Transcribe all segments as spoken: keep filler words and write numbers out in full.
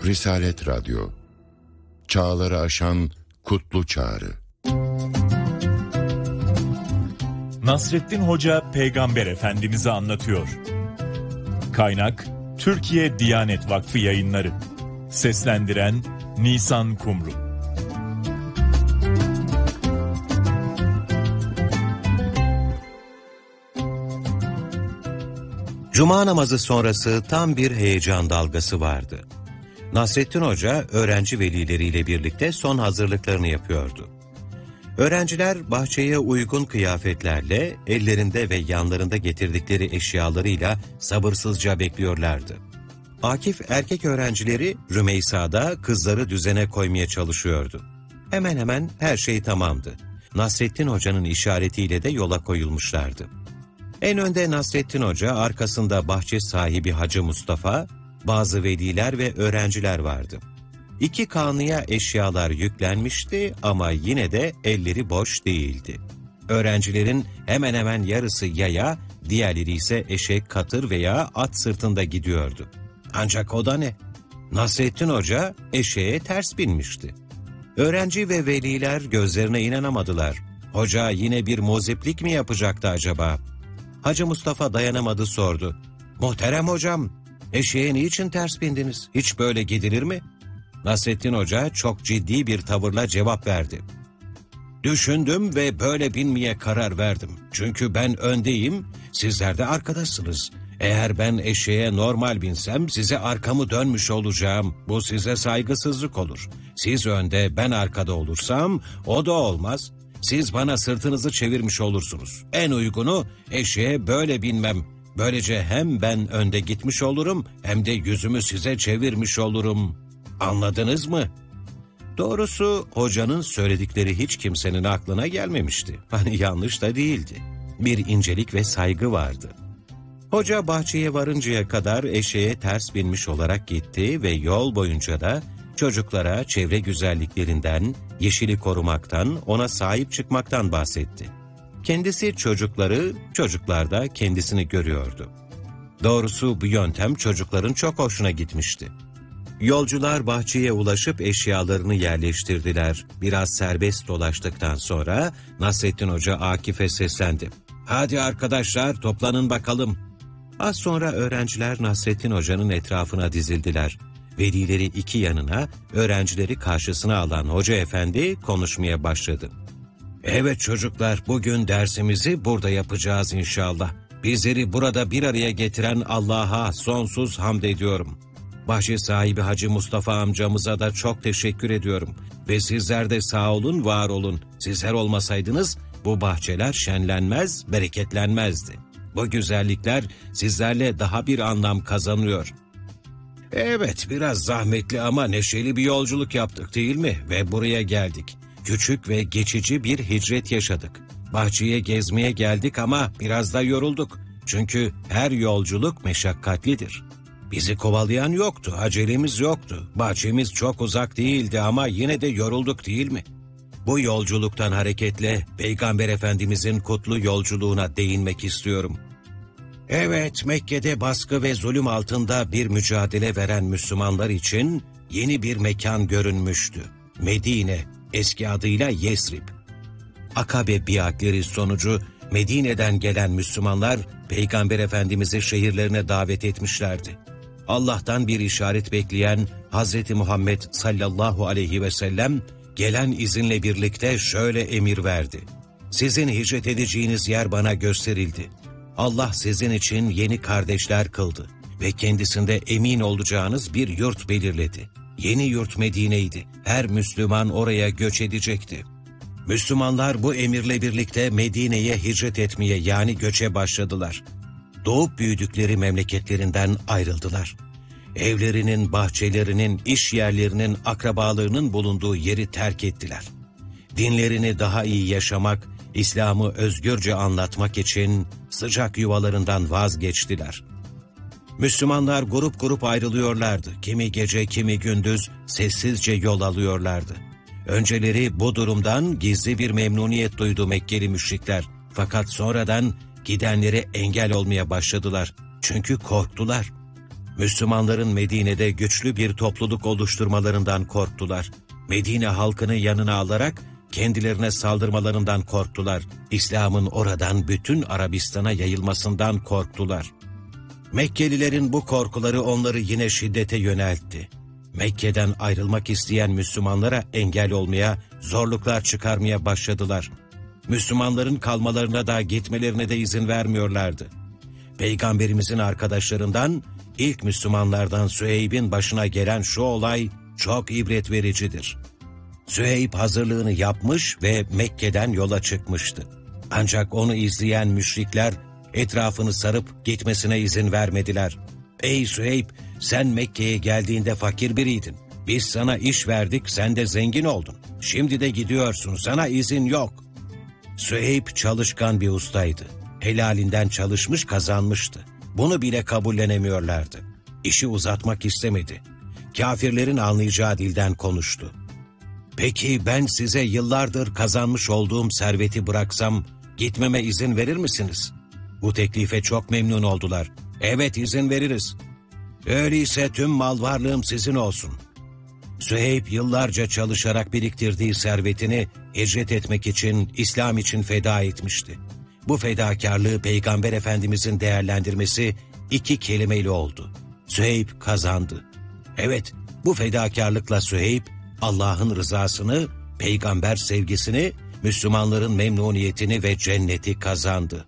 Risalet Radyo, çağları aşan kutlu çağrı. Nasrettin Hoca Peygamber Efendimiz'i anlatıyor. Kaynak Türkiye Diyanet Vakfı Yayınları. Seslendiren Nisan Kumru. Cuma namazı sonrası tam bir heyecan dalgası vardı. Nasrettin Hoca öğrenci velileriyle birlikte son hazırlıklarını yapıyordu. Öğrenciler bahçeye uygun kıyafetlerle, ellerinde ve yanlarında getirdikleri eşyalarıyla sabırsızca bekliyorlardı. Akif erkek öğrencileri Rümeysa'da kızları düzene koymaya çalışıyordu. Hemen hemen her şey tamamdı. Nasrettin Hoca'nın işaretiyle de yola koyulmuşlardı. En önde Nasrettin Hoca, arkasında bahçe sahibi Hacı Mustafa, bazı veliler ve öğrenciler vardı. İki kanıya eşyalar yüklenmişti ama yine de elleri boş değildi. Öğrencilerin hemen hemen yarısı yaya, diğerleri ise eşek, katır veya at sırtında gidiyordu. Ancak o da ne? Nasrettin Hoca eşeğe ters binmişti. Öğrenci ve veliler gözlerine inanamadılar. Hoca yine bir muziplik mi yapacaktı acaba? Hacı Mustafa dayanamadı, sordu. "Muhterem hocam, eşeğe niçin ters bindiniz? Hiç böyle gidilir mi?" Nasrettin Hoca çok ciddi bir tavırla cevap verdi. "Düşündüm ve böyle binmeye karar verdim. Çünkü ben öndeyim, sizler de arkadasınız. Eğer ben eşeğe normal binsem size arkamı dönmüş olacağım. Bu size saygısızlık olur. Siz önde, ben arkada olursam o da olmaz. Siz bana sırtınızı çevirmiş olursunuz. En uygunu eşeğe böyle binmem. Böylece hem ben önde gitmiş olurum hem de yüzümü size çevirmiş olurum. Anladınız mı?" Doğrusu hocanın söyledikleri hiç kimsenin aklına gelmemişti. Hani yanlış da değildi. Bir incelik ve saygı vardı. Hoca bahçeye varıncaya kadar eşeğe ters binmiş olarak gitti ve yol boyunca da çocuklara çevre güzelliklerinden, yeşili korumaktan, ona sahip çıkmaktan bahsetti. Kendisi çocukları, çocuklar da kendisini görüyordu. Doğrusu bu yöntem çocukların çok hoşuna gitmişti. Yolcular bahçeye ulaşıp eşyalarını yerleştirdiler. Biraz serbest dolaştıktan sonra Nasrettin Hoca Akif'e seslendi. "Hadi arkadaşlar, toplanın bakalım." Az sonra öğrenciler Nasrettin Hoca'nın etrafına dizildiler. Velileri iki yanına, öğrencileri karşısına alan Hoca Efendi konuşmaya başladı. "Evet çocuklar, bugün dersimizi burada yapacağız inşallah. Bizleri burada bir araya getiren Allah'a sonsuz hamd ediyorum. Bahçe sahibi Hacı Mustafa amcamıza da çok teşekkür ediyorum. Ve sizler de sağ olun, var olun. Sizler olmasaydınız bu bahçeler şenlenmez, bereketlenmezdi. Bu güzellikler sizlerle daha bir anlam kazanıyor. Evet, biraz zahmetli ama neşeli bir yolculuk yaptık değil mi? Ve buraya geldik. Küçük ve geçici bir hicret yaşadık. Bahçeye gezmeye geldik ama biraz da yorulduk. Çünkü her yolculuk meşakkatlidir. Bizi kovalayan yoktu, acelemiz yoktu. Bahçemiz çok uzak değildi ama yine de yorulduk değil mi? Bu yolculuktan hareketle Peygamber Efendimizin kutlu yolculuğuna değinmek istiyorum. Evet, Mekke'de baskı ve zulüm altında bir mücadele veren Müslümanlar için yeni bir mekan görünmüştü. Medine, eski adıyla Yesrib. Akabe biatleri sonucu Medine'den gelen Müslümanlar Peygamber Efendimiz'i şehirlerine davet etmişlerdi. Allah'tan bir işaret bekleyen Hazreti Muhammed sallallahu aleyhi ve sellem gelen izinle birlikte şöyle emir verdi. "Sizin hicret edeceğiniz yer bana gösterildi. Allah sizin için yeni kardeşler kıldı ve kendisinde emin olacağınız bir yurt belirledi. Yeni yurt Medine'ydi. Her Müslüman oraya göç edecekti." Müslümanlar bu emirle birlikte Medine'ye hicret etmeye, yani göçe başladılar. Doğup büyüdükleri memleketlerinden ayrıldılar. Evlerinin, bahçelerinin, iş yerlerinin, akrabalarının bulunduğu yeri terk ettiler. Dinlerini daha iyi yaşamak, İslam'ı özgürce anlatmak için sıcak yuvalarından vazgeçtiler. Müslümanlar grup grup ayrılıyorlardı. Kimi gece, kimi gündüz sessizce yol alıyorlardı. Önceleri bu durumdan gizli bir memnuniyet duydu Mekkeli müşrikler. Fakat sonradan gidenlere engel olmaya başladılar. Çünkü korktular. Müslümanların Medine'de güçlü bir topluluk oluşturmalarından korktular. Medine halkını yanına alarak kendilerine saldırmalarından korktular. İslam'ın oradan bütün Arabistan'a yayılmasından korktular. Mekkelilerin bu korkuları onları yine şiddete yöneltti. Mekke'den ayrılmak isteyen Müslümanlara engel olmaya, zorluklar çıkarmaya başladılar. Müslümanların kalmalarına da gitmelerine de izin vermiyorlardı. Peygamberimizin arkadaşlarından, ilk Müslümanlardan Süheyb'in başına gelen şu olay çok ibret vericidir. Süheyb hazırlığını yapmış ve Mekke'den yola çıkmıştı. Ancak onu izleyen müşrikler etrafını sarıp gitmesine izin vermediler. "Ey Süheyb, sen Mekke'ye geldiğinde fakir biriydin. Biz sana iş verdik, sen de zengin oldun. Şimdi de gidiyorsun, sana izin yok." Süheyb çalışkan bir ustaydı. Helalinden çalışmış, kazanmıştı. Bunu bile kabullenemiyorlardı. İşi uzatmak istemedi. Kafirlerin anlayacağı dilden konuştu. "Peki ben size yıllardır kazanmış olduğum serveti bıraksam gitmeme izin verir misiniz?" Bu teklife çok memnun oldular. "Evet, izin veririz." "Öyleyse tüm mal varlığım sizin olsun." Süheyb yıllarca çalışarak biriktirdiği servetini hicret etmek için, İslam için feda etmişti. Bu fedakarlığı Peygamber Efendimizin değerlendirmesi iki kelimeyle oldu. Süheyb kazandı. Evet, bu fedakarlıkla Süheyb, Allah'ın rızasını, peygamber sevgisini, Müslümanların memnuniyetini ve cenneti kazandı.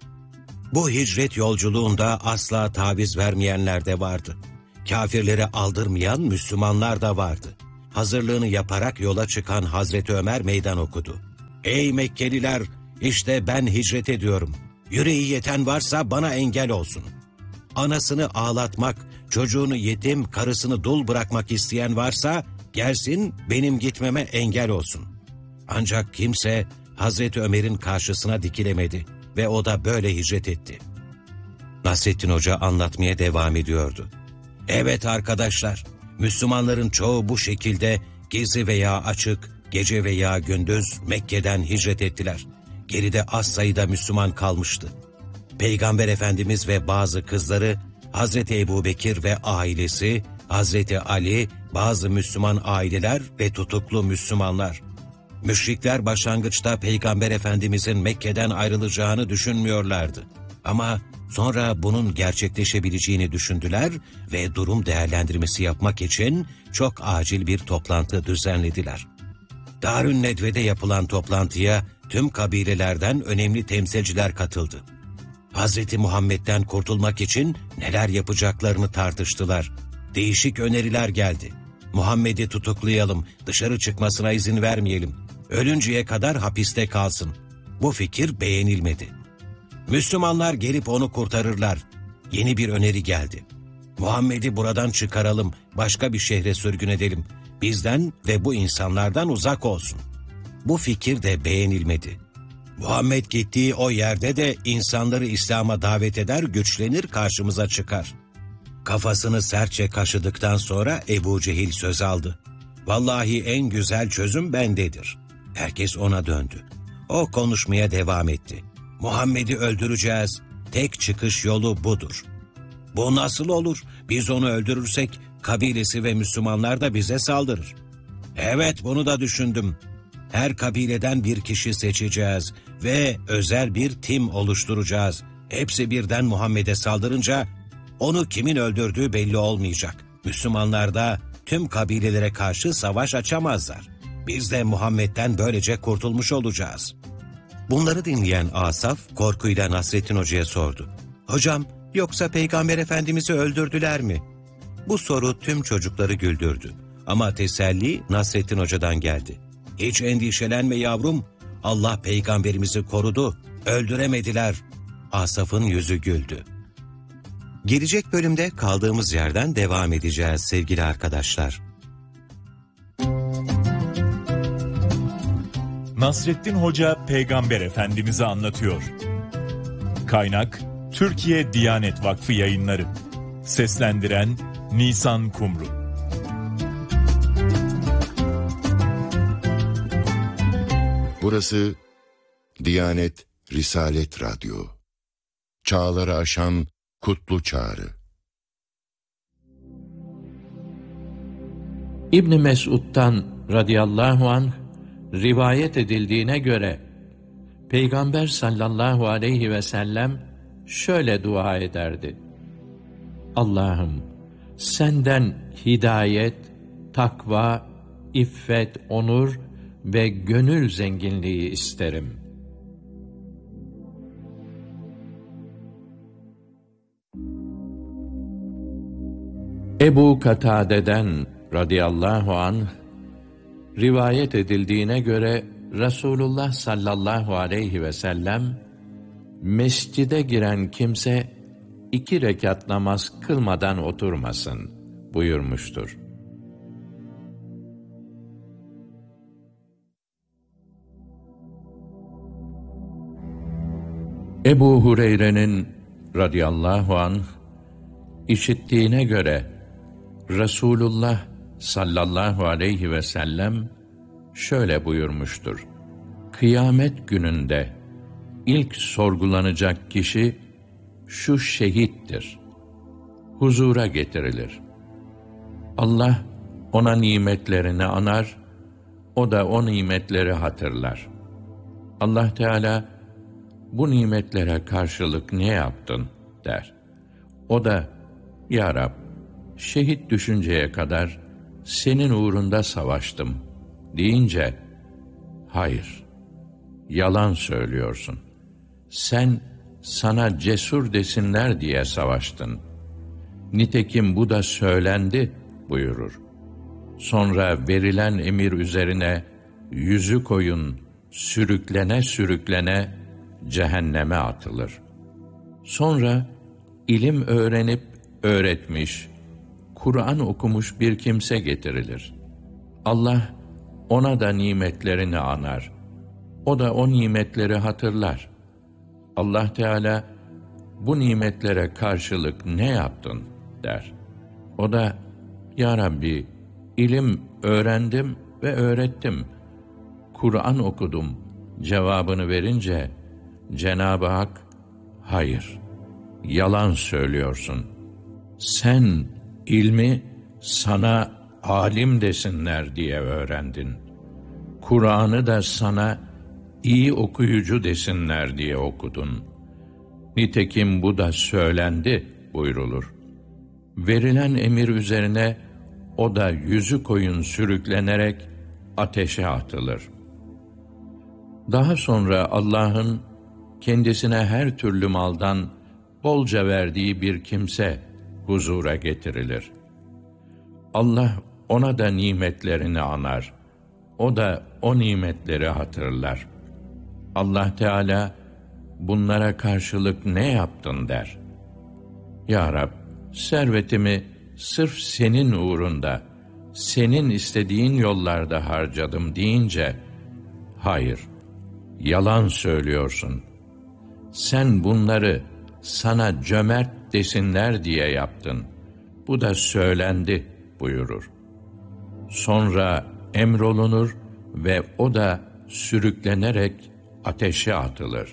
Bu hicret yolculuğunda asla taviz vermeyenler de vardı. Kafirlere aldırmayan Müslümanlar da vardı. Hazırlığını yaparak yola çıkan Hazreti Ömer meydan okudu. "Ey Mekkeliler, işte ben hicret ediyorum. Yüreği yeten varsa bana engel olsun. Anasını ağlatmak, çocuğunu yetim, karısını dul bırakmak isteyen varsa gelsin benim gitmeme engel olsun." Ancak kimse Hazreti Ömer'in karşısına dikilemedi ve o da böyle hicret etti. Nasrettin Hoca anlatmaya devam ediyordu. "Evet arkadaşlar, Müslümanların çoğu bu şekilde gizli veya açık, gece veya gündüz Mekke'den hicret ettiler. Geride az sayıda Müslüman kalmıştı. Peygamber Efendimiz ve bazı kızları, Hazreti Ebubekir ve ailesi, Hazreti Ali, bazı Müslüman aileler ve tutuklu Müslümanlar. Müşrikler başlangıçta Peygamber Efendimizin Mekke'den ayrılacağını düşünmüyorlardı. Ama sonra bunun gerçekleşebileceğini düşündüler ve durum değerlendirmesi yapmak için çok acil bir toplantı düzenlediler. Darün Nedve'de yapılan toplantıya tüm kabilelerden önemli temsilciler katıldı. Hazreti Muhammed'den kurtulmak için neler yapacaklarını tartıştılar. Değişik öneriler geldi. Muhammed'i tutuklayalım, dışarı çıkmasına izin vermeyelim. Ölünceye kadar hapiste kalsın. Bu fikir beğenilmedi. Müslümanlar gelip onu kurtarırlar. Yeni bir öneri geldi. Muhammed'i buradan çıkaralım, başka bir şehre sürgün edelim. Bizden ve bu insanlardan uzak olsun. Bu fikir de beğenilmedi. Muhammed gittiği o yerde de insanları İslam'a davet eder, güçlenir, karşımıza çıkar. Kafasını sertçe kaşıdıktan sonra Ebu Cehil söz aldı. Vallahi en güzel çözüm bendedir. Herkes ona döndü. O konuşmaya devam etti. Muhammed'i öldüreceğiz. Tek çıkış yolu budur. Bu nasıl olur? Biz onu öldürürsek kabilesi ve Müslümanlar da bize saldırır. Evet, bunu da düşündüm. Her kabileden bir kişi seçeceğiz ve özel bir tim oluşturacağız. Hepsi birden Muhammed'e saldırınca onu kimin öldürdüğü belli olmayacak. Müslümanlar da tüm kabilelere karşı savaş açamazlar. Biz de Muhammed'den böylece kurtulmuş olacağız. Bunları dinleyen Asaf korkuyla Nasrettin Hoca'ya sordu. Hocam, yoksa Peygamber Efendimiz'i öldürdüler mi? Bu soru tüm çocukları güldürdü. Ama teselli Nasrettin Hoca'dan geldi. Hiç endişelenme yavrum. Allah Peygamberimizi korudu. Öldüremediler. Asaf'ın yüzü güldü. Gelecek bölümde kaldığımız yerden devam edeceğiz sevgili arkadaşlar. Nasrettin Hoca Peygamber Efendimiz'i anlatıyor. Kaynak Türkiye Diyanet Vakfı Yayınları. Seslendiren Nisan Kumru. Burası Diyanet Risalet Radyo. Çağları aşan kutlu çağrı. İbn Mesud'dan radıyallahu anh rivayet edildiğine göre Peygamber sallallahu aleyhi ve sellem şöyle dua ederdi: Allah'ım, senden hidayet, takva, iffet, onur ve gönül zenginliği isterim. Ebu Katade'den radıyallahu anh rivayet edildiğine göre Resulullah sallallahu aleyhi ve sellem mescide giren kimse iki rekat namaz kılmadan oturmasın buyurmuştur. Ebu Hureyre'nin radıyallahu anh işittiğine göre Resulullah sallallahu aleyhi ve sellem şöyle buyurmuştur: Kıyamet gününde ilk sorgulanacak kişi şu şehittir. Huzura getirilir. Allah ona nimetlerini anar, o da o nimetleri hatırlar. Allah Teala, bu nimetlere karşılık ne yaptın der. O da, Ya Rab, şehit düşünceye kadar senin uğrunda savaştım deyince, hayır, yalan söylüyorsun. Sen sana cesur desinler diye savaştın. Nitekim bu da söylendi buyurur. Sonra verilen emir üzerine yüzü koyun, sürüklene sürüklene cehenneme atılır. Sonra ilim öğrenip öğretmiş, Kur'an okumuş bir kimse getirilir. Allah ona da nimetlerini anar. O da o nimetleri hatırlar. Allah Teala, bu nimetlere karşılık ne yaptın der. O da, Ya Rabbi, ilim öğrendim ve öğrettim, Kur'an okudum cevabını verince, Cenab-ı Hak, hayır, yalan söylüyorsun. Sen ilmi sana alim desinler diye öğrendin. Kur'an'ı da sana iyi okuyucu desinler diye okudun. Nitekim bu da söylendi buyrulur. Verilen emir üzerine o da yüzü koyun sürüklenerek ateşe atılır. Daha sonra Allah'ın kendisine her türlü maldan bolca verdiği bir kimse huzura getirilir. Allah ona da nimetlerini anar. O da o nimetleri hatırlar. Allah Teala, bunlara karşılık ne yaptın der. Ya Rab, servetimi sırf senin uğrunda, senin istediğin yollarda harcadım deyince, hayır, yalan söylüyorsun. Sen bunları sana cömert desinler diye yaptın. Bu da söylendi buyurur. Sonra emrolunur ve o da sürüklenerek ateşe atılır.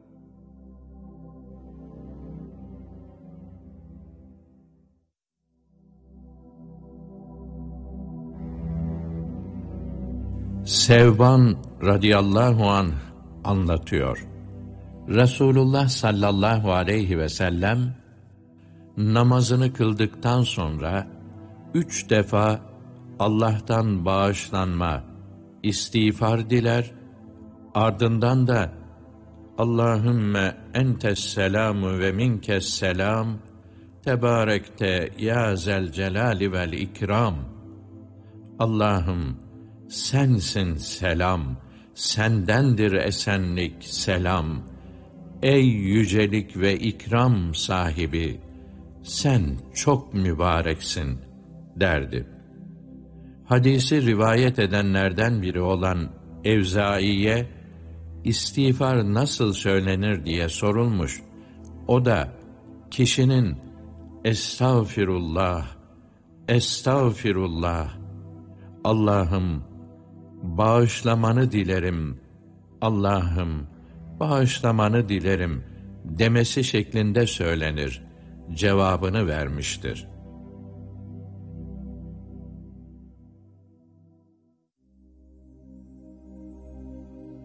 Sevban radıyallahu anh anlatıyor. Resulullah sallallahu aleyhi ve sellem namazını kıldıktan sonra üç defa Allah'tan bağışlanma, istiğfar diler, ardından da Allahümme entes selamu ve minkes selam, tebarekte ya zel celali vel ikram. Allah'ım, sensin selam, sendendir esenlik, selam. Ey yücelik ve ikram sahibi, sen çok mübareksin derdi. Hadisi rivayet edenlerden biri olan Evzai'ye istiğfar nasıl söylenir diye sorulmuş. O da kişinin estağfirullah, estağfirullah, Allah'ım bağışlamanı dilerim, Allah'ım bağışlamanı dilerim demesi şeklinde söylenir cevabını vermiştir.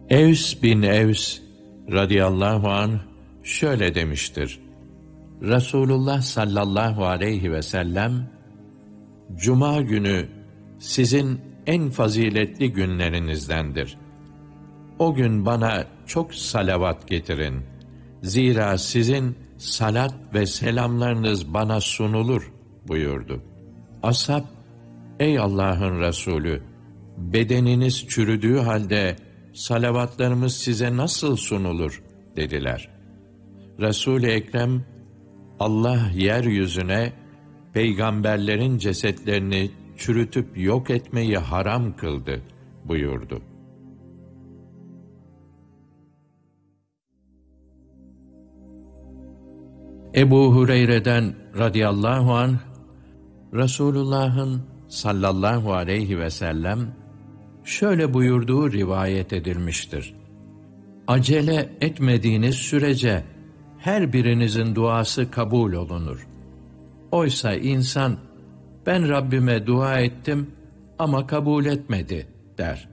Evs bin Evs radıyallahu anh şöyle demiştir. Resulullah sallallahu aleyhi ve sellem, Cuma günü sizin en faziletli günlerinizdendir. O gün bana çok salavat getirin. Zira sizin salat ve selamlarınız bana sunulur buyurdu. Ashab, ey Allah'ın Resulü, bedeniniz çürüdüğü halde salavatlarımız size nasıl sunulur dediler. Resul-i Ekrem, Allah yeryüzüne peygamberlerin cesetlerini çürütüp yok etmeyi haram kıldı buyurdu. Ebu Hureyre'den radıyallahu anh, Resulullah'ın sallallahu aleyhi ve sellem şöyle buyurduğu rivayet edilmiştir. Acele etmediğiniz sürece her birinizin duası kabul olunur. Oysa insan, ben Rabbime dua ettim ama kabul etmedi der.